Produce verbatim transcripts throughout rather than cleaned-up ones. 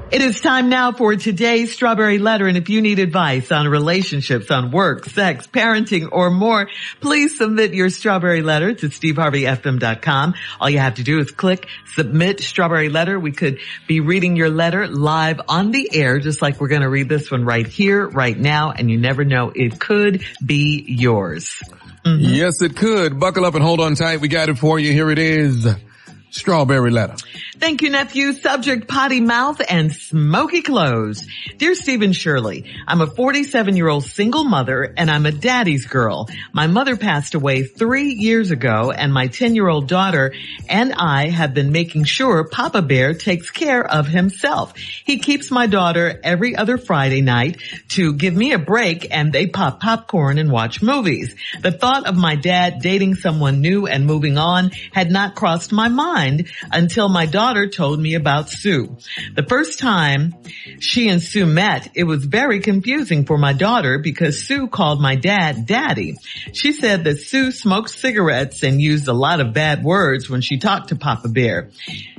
It is time now for today's Strawberry Letter, and if you need advice on relationships, on work, sex, parenting, or more, please submit your Strawberry Letter to steve harvey f m dot com. All you have to do is click Submit Strawberry Letter. We could be reading your letter live on the air, just like we're going to read this one right here, right now, and you never know, it could be yours. Mm-hmm. Yes, it could. Buckle up and hold on tight. We got it for you. Here it is. Strawberry Letter. Thank you, nephew. Subject, potty mouth and smoky clothes. Dear Stephen Shirley, I'm a forty-seven-year-old single mother and I'm a daddy's girl. My mother passed away three years ago and my ten-year-old daughter and I have been making sure Papa Bear takes care of himself. He keeps my daughter every other Friday night to give me a break and they pop popcorn and watch movies. The thought of my dad dating someone new and moving on had not crossed my mind until my daughter told me about Sue. The first time she and Sue met, it was very confusing for my daughter because Sue called my dad Daddy. She said that Sue smoked cigarettes and used a lot of bad words when she talked to Papa Bear.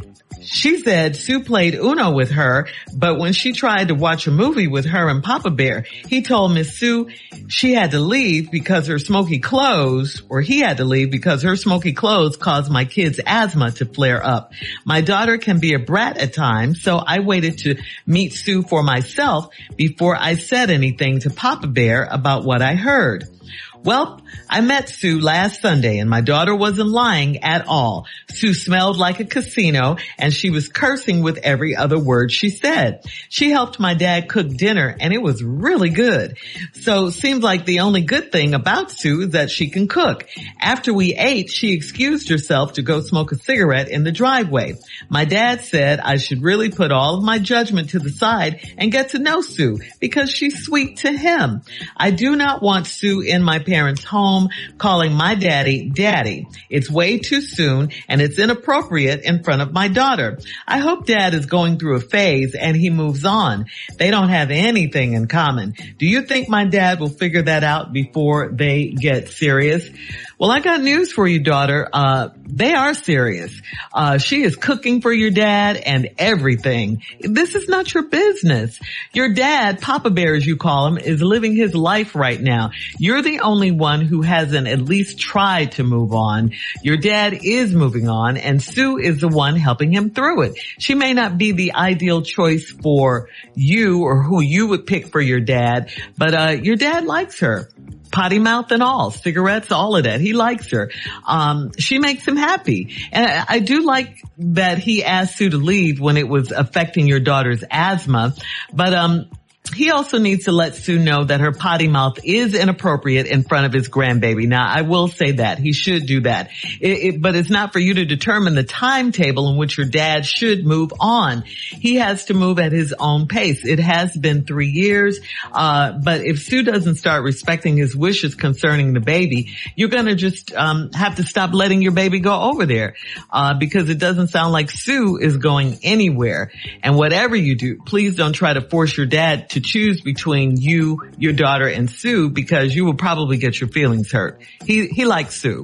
She said Sue played Uno with her, but when she tried to watch a movie with her and Papa Bear, he told Miss Sue she had to leave because her smoky clothes, or he had to leave because her smoky clothes caused my kids' asthma to flare up. My daughter can be a brat at times, so I waited to meet Sue for myself before I said anything to Papa Bear about what I heard. Well, I met Sue last Sunday and my daughter wasn't lying at all. Sue smelled like a casino and she was cursing with every other word she said. She helped my dad cook dinner and it was really good. So it seems like the only good thing about Sue is that she can cook. After we ate, she excused herself to go smoke a cigarette in the driveway. My dad said I should really put all of my judgment to the side and get to know Sue because she's sweet to him. I do not want Sue in my parents' home calling my daddy daddy. It's way too soon and it's inappropriate in front of my daughter. I hope dad is going through a phase and he moves on. They don't have anything in common. Do you think my dad will figure that out before they get serious? Well, I got news for you, daughter. Uh, they are serious. Uh, she is cooking for your dad and everything. This is not your business. Your dad, Papa Bear as you call him, is living his life right now. You're the only one who hasn't at least tried to move on. Your dad is moving on and Sue is the one helping him through it. She may not be the ideal choice for you or who you would pick for your dad, but uh, your dad likes her. Potty mouth and all, cigarettes, all of that. He likes her. Um, she makes him happy. And I, I do like that he asked Sue to leave when it was affecting your daughter's asthma. But, um, he also needs to let Sue know that her potty mouth is inappropriate in front of his grandbaby. Now, I will say that. He should do that. It, it, but it's not for you to determine the timetable in which your dad should move on. He has to move at his own pace. It has been three years. Uh, but if Sue doesn't start respecting his wishes concerning the baby, you're going to just um have to stop letting your baby go over there. Uh, because it doesn't sound like Sue is going anywhere. And whatever you do, please don't try to force your dad to choose between you, your daughter, and Sue because you will probably get your feelings hurt. He he likes Sue.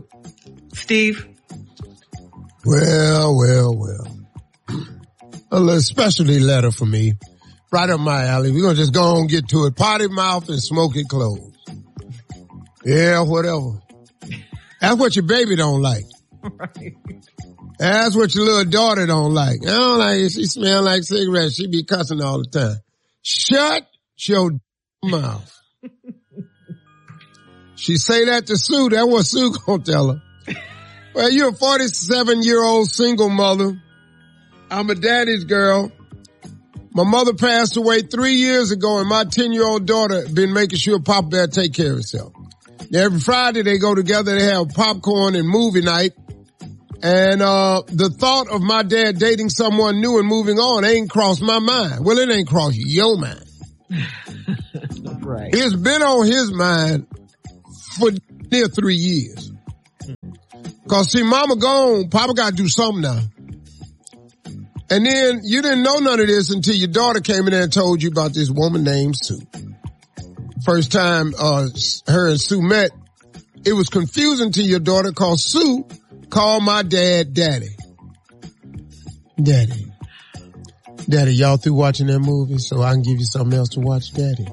Steve? Well, well, well. A little specialty letter for me. Right up my alley. We're going to just go on and get to it. Potty mouth and smoky clothes. Yeah, whatever. That's what your baby don't like. Right. That's what your little daughter don't like. I don't like it. She smell like cigarettes. She be cussing all the time. Shut your mouth. She say that to Sue. That's what Sue gonna tell her. Well, you're a forty-seven-year-old single mother. I'm a daddy's girl. My mother passed away three years ago, and my ten-year-old daughter been making sure Papa Bear take care of herself. Now, every Friday they go together. They have popcorn and movie night. And, uh, the thought of my dad dating someone new and moving on ain't crossed my mind. Well, it ain't crossed your mind. Right. It's been on his mind for near three years. Cause see, mama gone, Papa gotta do something now. And then you didn't know none of this until your daughter came in there and told you about this woman named Sue. First time, uh, her and Sue met, it was confusing to your daughter cause Sue call my dad daddy. Daddy. Daddy, y'all through watching that movie so I can give you something else to watch, Daddy?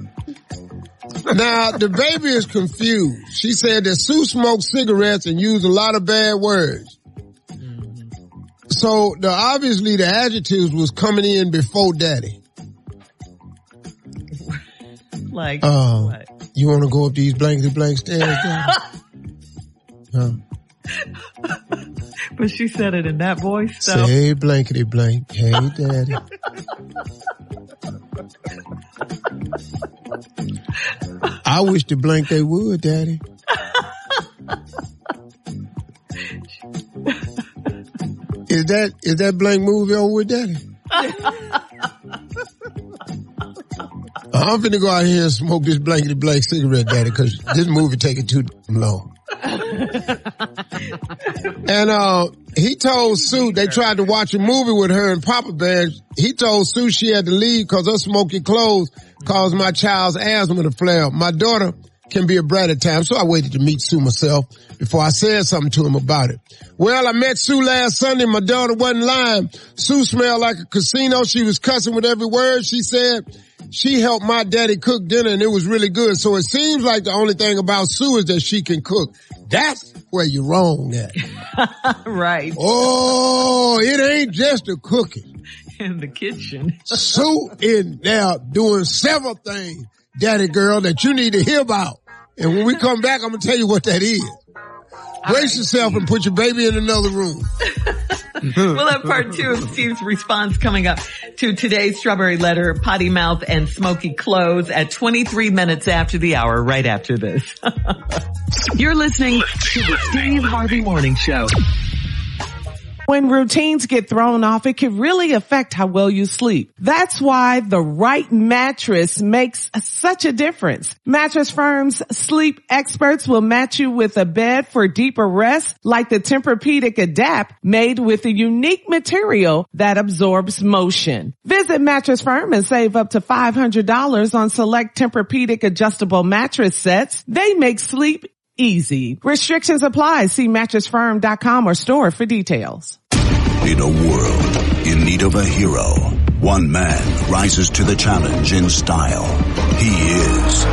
Now, the baby is confused. She said that Sue smoked cigarettes and used a lot of bad words. Mm-hmm. So, the, obviously, the adjectives was coming in before Daddy. Like, uh, what? You want to go up these blankety blank stairs, Daddy? Huh? But she said it in that voice, so. Say blankety blank. Hey, Daddy. I wish the blank they would, Daddy. Is that, is that blank movie over with, Daddy? I'm finna go out here and smoke this blankety blank cigarette, Daddy, cause this movie taking too long. And, uh, he told Sue, they tried to watch a movie with her and Papa Bear. He told Sue she had to leave cause her smoky clothes caused my child's asthma to flare. My daughter can be a brat at times, so I waited to meet Sue myself before I said something to him about it. Well, I met Sue last Sunday. My daughter wasn't lying. Sue smelled like a casino. She was cussing with every word she said. She helped my daddy cook dinner and it was really good. So it seems like the only thing about Sue is that she can cook. That's where you're wrong at. Right. Oh, it ain't just a cooking. In the kitchen. Sue in there doing several things, daddy girl, that you need to hear about. And when we come back, I'm going to tell you what that is. Brace right. yourself and put your baby in another room. We'll have part two of Steve's response coming up to today's Strawberry Letter, Potty Mouth, and Smoky Clothes at twenty-three minutes after the hour, right after this. You're listening to the Steve Harvey Morning Show. When routines get thrown off, it can really affect how well you sleep. That's why the right mattress makes such a difference. Mattress Firm's sleep experts will match you with a bed for deeper rest, like the Tempur-Pedic Adapt, made with a unique material that absorbs motion. Visit Mattress Firm and save up to five hundred dollars on select Tempur-Pedic adjustable mattress sets. They make sleep easy. Restrictions apply. See mattress firm dot com or store for details. In a world in need of a hero, one man rises to the challenge in style. He is...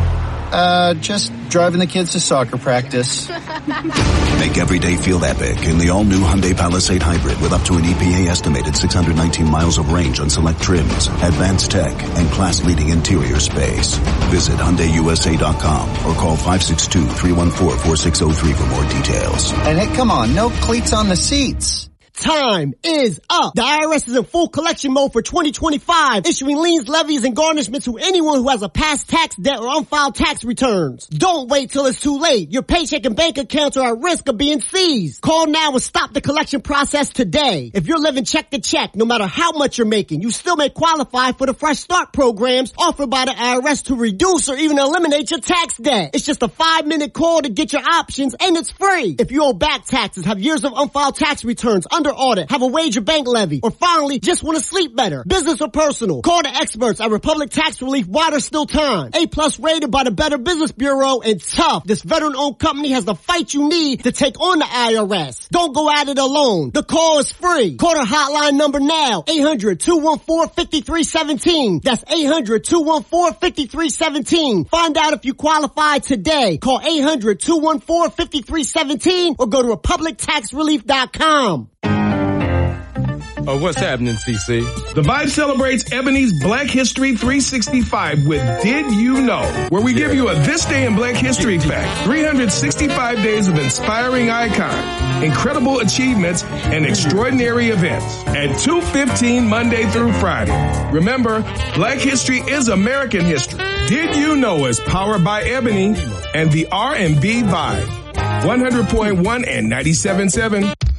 Uh, just driving the kids to soccer practice. Make every day feel epic in the all-new Hyundai Palisade Hybrid with up to an E P A-estimated six hundred nineteen miles of range on select trims, advanced tech, and class-leading interior space. Visit Hyundai U S A dot com or call five six two, three one four, four six zero three for more details. And hey, come on, no cleats on the seats. Time is up. The I R S is in full collection mode for twenty twenty-five, issuing liens, levies, and garnishments to anyone who has a past tax debt or unfiled tax returns. Don't wait till it's too late. Your paycheck and bank accounts are at risk of being seized. Call now and stop the collection process today. If you're living check to check, no matter how much you're making, you still may qualify for the Fresh Start programs offered by the I R S to reduce or even eliminate your tax debt. It's just a five-minute call to get your options, and it's free. If you owe back taxes, have years of unfiled tax returns, under audit, have a wage or bank levy, or finally just want to sleep better, business or personal, call the experts at Republic Tax Relief while there's still time. A plus rated by the Better Business Bureau, and tough. This veteran-owned company has the fight you need to take on the I R S. Don't go at it alone. The call is free. Call the hotline number now, eight hundred, two one four, five three one seven. That's eight hundred, two one four, five three one seven. Find out if you qualify today. Call eight hundred, two one four, five three one seven or go to republic tax relief dot com. Oh, what's happening, C C? The Vibe celebrates Ebony's Black History three sixty-five with Did You Know? Where we give you a This Day in Black History fact. three hundred sixty-five days of inspiring icons, incredible achievements, and extraordinary events. At two fifteen Monday through Friday. Remember, Black History is American history. Did You Know is powered by Ebony and the R and B Vibe. one hundred point one and ninety-seven point seven.